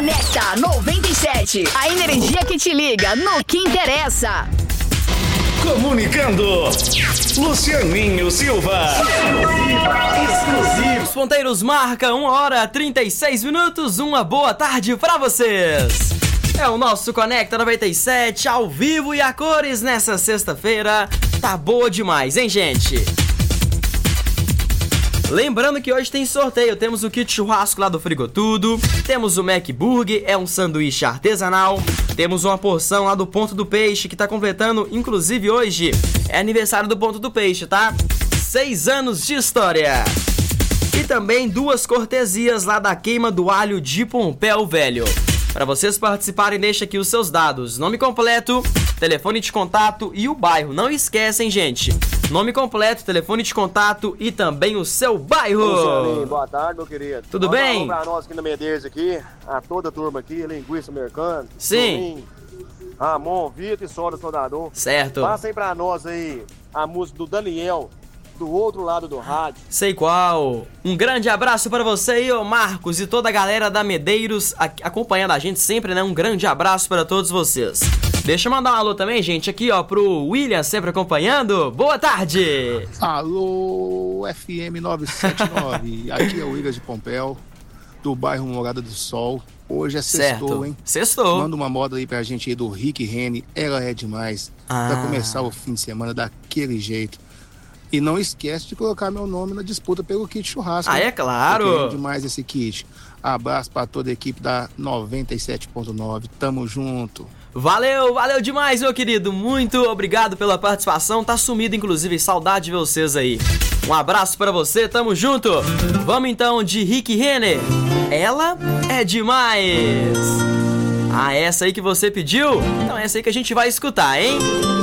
Conecta 97. A energia que te liga no que interessa. Comunicando, Lucianinho Silva. Exclusivo. Os ponteiros marcam 1h36. Uma boa tarde pra vocês. É o nosso Conecta 97 ao vivo e a cores nessa sexta-feira. Tá boa demais, hein, gente? Lembrando que hoje tem sorteio, temos o kit churrasco lá do Frigotudo, temos o Mac Burger, é um sanduíche artesanal, temos uma porção lá do Ponto do Peixe, que tá completando, inclusive hoje, é aniversário do Ponto do Peixe, tá? 6 anos de história. E também 2 cortesias lá da queima do alho de Pompéu Velho. Para vocês participarem, deixa aqui os seus dados, nome completo, telefone de contato e o bairro. Não esquecem, gente, nome completo, telefone de contato e também o seu bairro. Lucianinho, boa tarde, meu querido. Tudo bem? Pra nós aqui na Medeiros, aqui, a toda a turma aqui, Linguiça Mercante. Sim. Domingo, Ramon, Vitor e Sora Soldador. Certo. Passa aí pra nós aí a música do Daniel, do outro lado do rádio. Sei qual. Um grande abraço para você aí, ô Marcos, e toda a galera da Medeiros acompanhando a gente sempre, né? Um grande abraço para todos vocês. Deixa eu mandar um alô também, gente, aqui, ó, pro William, sempre acompanhando. Boa tarde! Alô, FM 979. Aqui é o William de Pompéu, do bairro Morada do Sol. Hoje é sextou, hein? Sextou. Manda uma moda aí pra gente aí do Rick Rene. Ela é demais. Pra começar o fim de semana daquele jeito. E não esquece de colocar meu nome na disputa pelo kit churrasco. Ah, é claro! É demais esse kit. Abraço pra toda a equipe da 97.9. Tamo junto. Valeu, valeu demais, meu querido. Muito obrigado pela participação. Tá sumido, inclusive, saudade de vocês aí. Um abraço pra você, tamo junto. Vamos então de Rick Renner. Ela é demais. Ah, essa aí que você pediu? Então essa aí que a gente vai escutar, hein?